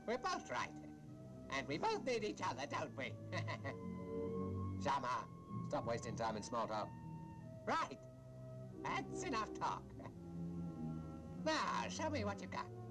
We're both right. And we both need each other, don't we? Shama, stop wasting time in small talk. Right. That's enough talk. Now, show me what you got.